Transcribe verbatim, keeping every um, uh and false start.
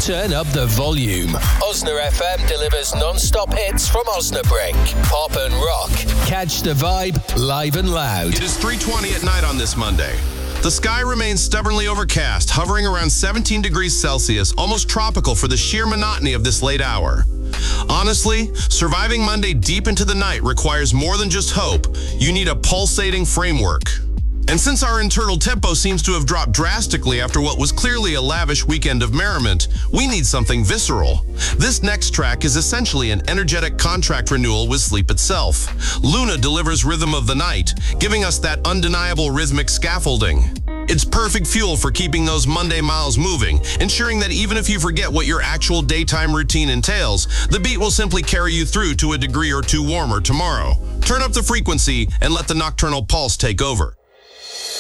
turn up the volume. Osna F M delivers non-stop hits from Osnabrück. Pop and rock. Catch the vibe live and loud. It is three twenty at night on this Monday. The sky remains stubbornly overcast, hovering around seventeen degrees Celsius, almost tropical for the sheer monotony of this late hour. Honestly, surviving Monday deep into the night requires more than just hope. You need a pulsating framework. And since our internal tempo seems to have dropped drastically after what was clearly a lavish weekend of merriment, we need something visceral. This next track is essentially an energetic contract renewal with sleep itself. Luna delivers Rhythm of the Night, giving us that undeniable rhythmic scaffolding. It's perfect fuel for keeping those Monday miles moving, ensuring that even if you forget what your actual daytime routine entails, the beat will simply carry you through to a degree or two warmer tomorrow. Turn up the frequency and let the nocturnal pulse take over.